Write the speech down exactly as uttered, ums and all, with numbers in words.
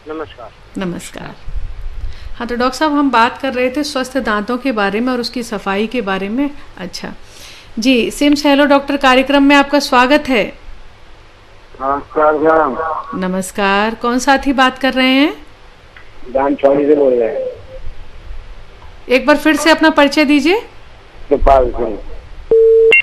नमस्कार। नमस्कार। हाँ, तो डॉक्टर साहब हम बात कर रहे थे स्वस्थ दांतों के बारे में और उसकी सफाई के बारे में। अच्छा जी, सिम्स हेलो डॉक्टर कार्यक्रम में आपका स्वागत है। नमस्कार मैम। नमस्कार, कौन साथी बात कर रहे हैं? दान चौड़ी से बोल रहे हैं। एक बार फिर से अपना परिचय दीजिए। कृपाल सिंह।